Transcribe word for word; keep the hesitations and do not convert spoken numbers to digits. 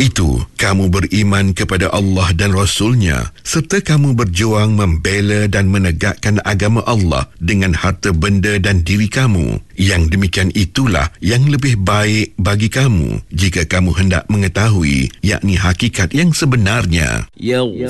itu, kamu beriman kepada Allah dan Rasul-Nya, serta kamu berjuang membela dan menegakkan agama Allah dengan harta benda dan diri kamu. Yang demikian itulah yang lebih baik bagi kamu jika kamu hendak mengetahui, yakni hakikat yang sebenarnya.